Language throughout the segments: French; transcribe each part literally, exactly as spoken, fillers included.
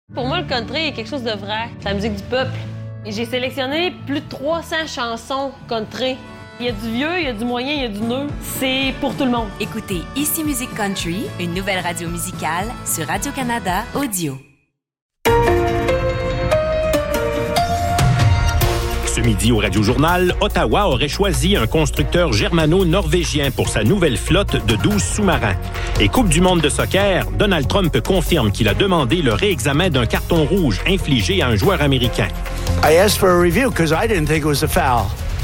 Pour moi, le country est quelque chose de vrai. C'est la musique du peuple. Et j'ai sélectionné plus de trois cents chansons country. Il y a du vieux, il y a du moyen, il y a du neuf. C'est pour tout le monde. Écoutez Ici Musique Country, une nouvelle radio musicale sur Radio-Canada Audio. Ce midi au Radio-Journal, Ottawa aurait choisi un constructeur germano-norvégien pour sa nouvelle flotte de douze sous-marins. Et Coupe du monde de soccer, Donald Trump confirme qu'il a demandé le réexamen d'un carton rouge infligé à un joueur américain. I asked for a review because I didn't think it was a foul.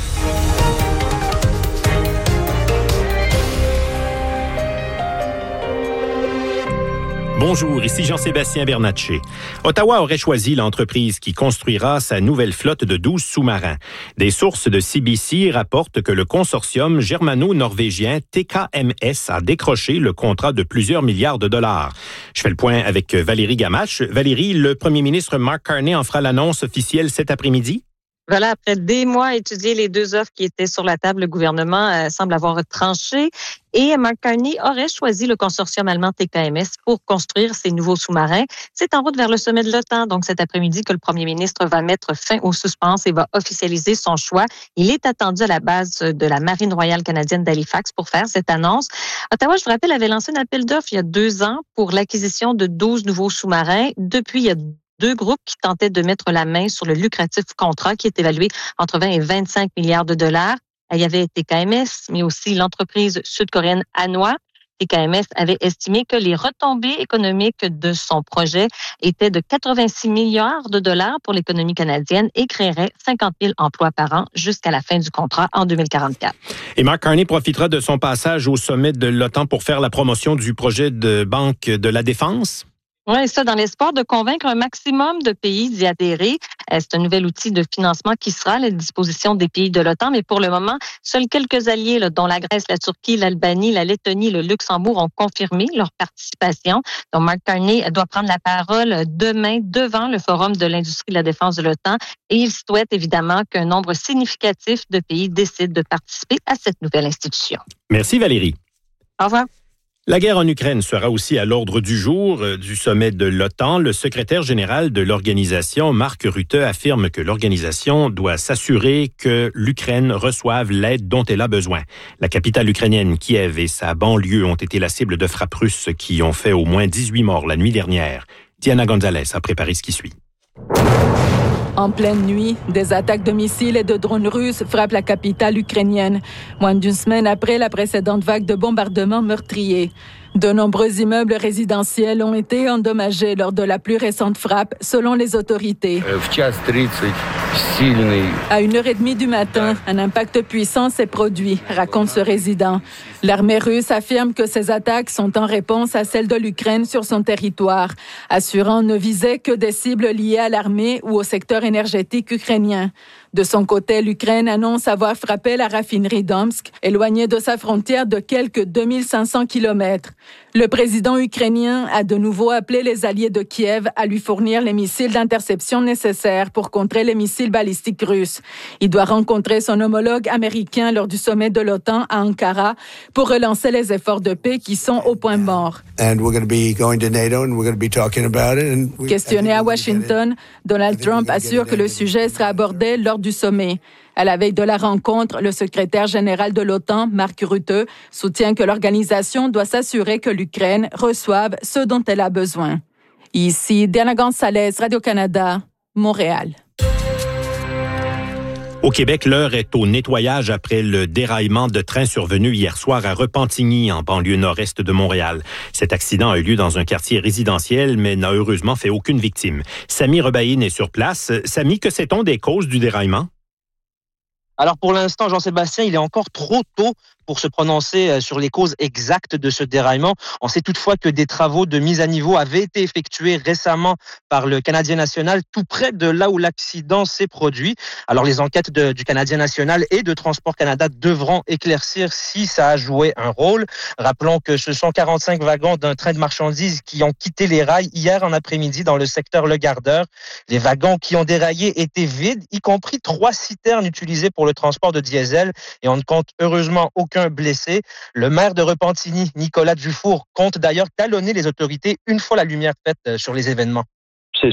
Bonjour, ici Jean-Sébastien Bernatchez. Ottawa aurait choisi l'entreprise qui construira sa nouvelle flotte de douze sous-marins. Des sources de C B C rapportent que le consortium germano-norvégien T K M S a décroché le contrat de plusieurs milliards de dollars. Je fais le point avec Valérie Gamache. Valérie, le premier ministre Mark Carney en fera l'annonce officielle cet après-midi? Voilà, après des mois à étudier les deux offres qui étaient sur la table, le gouvernement euh, semble avoir tranché et Mark Carney aurait choisi le consortium allemand T K M S pour construire ces nouveaux sous-marins. C'est en route vers le sommet de l'OTAN, donc cet après-midi, que le premier ministre va mettre fin au suspense et va officialiser son choix. Il est attendu à la base de la Marine royale canadienne d'Halifax pour faire cette annonce. Ottawa, je vous rappelle, avait lancé un appel d'offres il y a deux ans pour l'acquisition de douze nouveaux sous-marins. Depuis, il y a deux groupes qui tentaient de mettre la main sur le lucratif contrat qui est évalué entre vingt et vingt-cinq milliards de dollars. Il y avait T K M S, mais aussi l'entreprise sud-coréenne Hanwha. T K M S avait estimé que les retombées économiques de son projet étaient de quatre-vingt-six milliards de dollars pour l'économie canadienne et créerait cinquante mille emplois par an jusqu'à la fin du contrat en deux mille quarante-quatre. Et Mark Carney profitera de son passage au sommet de l'OTAN pour faire la promotion du projet de banque de la défense? Oui, ça, dans l'espoir de convaincre un maximum de pays d'y adhérer. C'est un nouvel outil de financement qui sera à la disposition des pays de l'OTAN, mais pour le moment, seuls quelques alliés, là, dont la Grèce, la Turquie, l'Albanie, la Lettonie, le Luxembourg, ont confirmé leur participation. Donc, Mark Carney doit prendre la parole demain devant le Forum de l'industrie de la défense de l'OTAN et il souhaite évidemment qu'un nombre significatif de pays décident de participer à cette nouvelle institution. Merci Valérie. Au revoir. La guerre en Ukraine sera aussi à l'ordre du jour du sommet de l'OTAN. Le secrétaire général de l'organisation, Mark Rutte, affirme que l'organisation doit s'assurer que l'Ukraine reçoive l'aide dont elle a besoin. La capitale ukrainienne, Kiev, et sa banlieue ont été la cible de frappes russes qui ont fait au moins dix-huit morts la nuit dernière. Diana Gonzalez a préparé ce qui suit. En pleine nuit, des attaques de missiles et de drones russes frappent la capitale ukrainienne, moins d'une semaine après la précédente vague de bombardements meurtriers. De nombreux immeubles résidentiels ont été endommagés lors de la plus récente frappe, selon les autorités. À une heure et demie du matin, un impact puissant s'est produit, raconte ce résident. L'armée russe affirme que ces attaques sont en réponse à celles de l'Ukraine sur son territoire, assurant ne viser que des cibles liées à l'armée ou au secteur énergétique ukrainien. De son côté, l'Ukraine annonce avoir frappé la raffinerie d'Omsk, éloignée de sa frontière de quelques deux mille cinq cents kilomètres. Le président ukrainien a de nouveau appelé les alliés de Kiev à lui fournir les missiles d'interception nécessaires pour contrer les missiles balistiques russes. Il doit rencontrer son homologue américain lors du sommet de l'OTAN à Ankara pour relancer les efforts de paix qui sont au point mort. Questionné à Washington, Donald Trump assure que le sujet sera abordé lors du sommet. À la veille de la rencontre, le secrétaire général de l'OTAN, Mark Rutte, soutient que l'organisation doit s'assurer que l'Ukraine reçoive ce dont elle a besoin. Ici, Diana Gonzalez, Radio-Canada, Montréal. Au Québec, l'heure est au nettoyage après le déraillement de train survenu hier soir à Repentigny, en banlieue nord-est de Montréal. Cet accident a eu lieu dans un quartier résidentiel, mais n'a heureusement fait aucune victime. Samy Rebaïne est sur place. Samy, que sait-on des causes du déraillement? Alors pour l'instant, Jean-Sébastien, il est encore trop tôt pour se prononcer sur les causes exactes de ce déraillement. On sait toutefois que des travaux de mise à niveau avaient été effectués récemment par le Canadien national, tout près de là où l'accident s'est produit. Alors les enquêtes de, du Canadien national et de Transport Canada devront éclaircir si ça a joué un rôle. Rappelons que ce sont quarante-cinq wagons d'un train de marchandises qui ont quitté les rails hier en après-midi dans le secteur Le Gardeur. Les wagons qui ont déraillé étaient vides, y compris trois citernes utilisées pour le transport de diesel, et on ne compte heureusement aucun blessé. Le maire de Repentigny, Nicolas Dufour, compte d'ailleurs talonner les autorités une fois la lumière faite sur les événements.